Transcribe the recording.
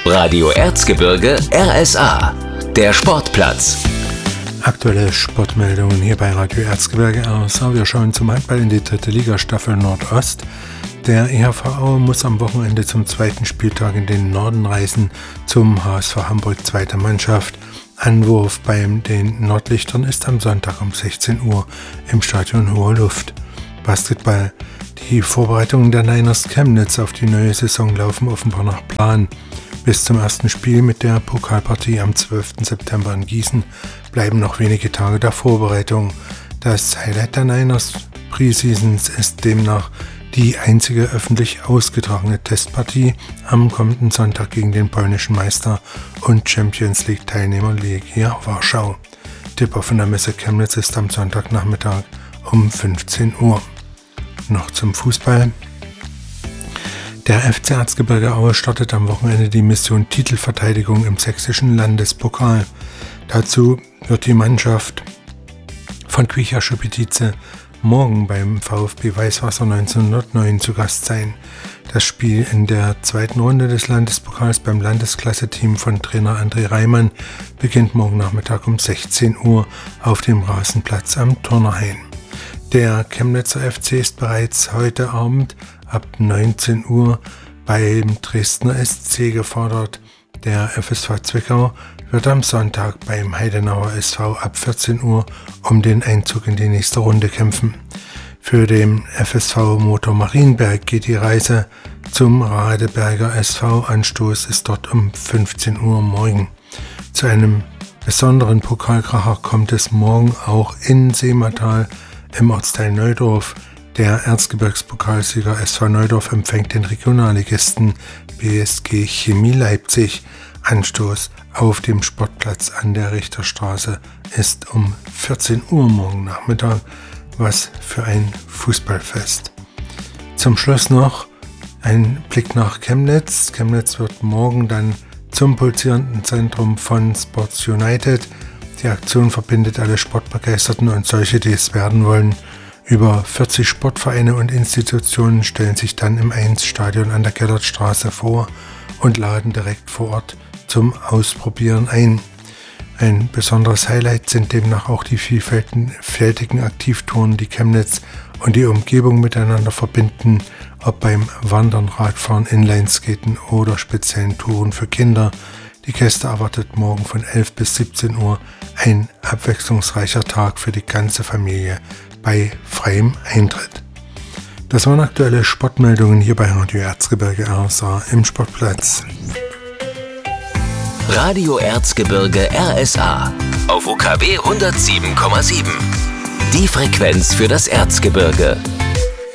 Radio Erzgebirge RSA, der Sportplatz. Aktuelle Sportmeldungen hier bei Radio Erzgebirge RSA. Wir schauen zum Handball in die 3. Liga Staffel Nordost. Der EHV Aue muss am Wochenende zum 2. Spieltag in den Norden reisen, zum HSV Hamburg 2. Mannschaft. Anwurf bei den Nordlichtern ist am Sonntag um 16 Uhr im Stadion Hohe Luft. Basketball. Die Vorbereitungen der Niners Chemnitz auf die neue Saison laufen offenbar nach Plan. Bis zum ersten Spiel mit der Pokalpartie am 12. September in Gießen bleiben noch wenige Tage der Vorbereitung. Das Highlight der Niners Preseasons ist demnach die einzige öffentlich ausgetragene Testpartie am kommenden Sonntag gegen den polnischen Meister und Champions League Teilnehmer Legia Warschau. Tipper von der Messe Chemnitz ist am Sonntagnachmittag um 15 Uhr. Noch zum Fußball. Der FC Erzgebirge Aue startet am Wochenende die Mission Titelverteidigung im sächsischen Landespokal. Dazu wird die Mannschaft von Quicha Schupitice morgen beim VfB Weißwasser 1909 zu Gast sein. Das Spiel in der zweiten Runde des Landespokals beim Landesklasse-Team von Trainer André Reimann beginnt morgen Nachmittag um 16 Uhr auf dem Rasenplatz am Turnerhain. Der Chemnitzer FC ist bereits heute Abend ab 19 Uhr beim Dresdner SC gefordert. Der FSV Zwickau wird am Sonntag beim Heidenauer SV ab 14 Uhr um den Einzug in die nächste Runde kämpfen. Für den FSV Motor Marienberg geht die Reise zum Radeberger SV. Anstoß ist dort um 15 Uhr morgen. Zu einem besonderen Pokalkracher kommt es morgen auch in Seematal im Ortsteil Neudorf. Der Erzgebirgspokalsieger SV Neudorf empfängt den Regionalligisten BSG Chemie Leipzig. Anstoß auf dem Sportplatz an der Richterstraße ist um 14 Uhr morgen Nachmittag. Was für ein Fußballfest. Zum Schluss noch ein Blick nach Chemnitz. Chemnitz wird morgen dann zum pulsierenden Zentrum von Sports United. Die Aktion verbindet alle Sportbegeisterten und solche, die es werden wollen. Über 40 Sportvereine und Institutionen stellen sich dann im 1-Stadion an der Gellertstraße vor und laden direkt vor Ort zum Ausprobieren ein. Ein besonderes Highlight sind demnach auch die vielfältigen Aktivtouren, die Chemnitz und die Umgebung miteinander verbinden, ob beim Wandern, Radfahren, Inlineskaten oder speziellen Touren für Kinder. Die Gäste erwartet morgen von 11 bis 17 Uhr ein abwechslungsreicher Tag für die ganze Familie bei freiem Eintritt. Das waren aktuelle Sportmeldungen hier bei Radio Erzgebirge RSA im Sportplatz. Radio Erzgebirge RSA auf UKW 107,7. Die Frequenz für das Erzgebirge.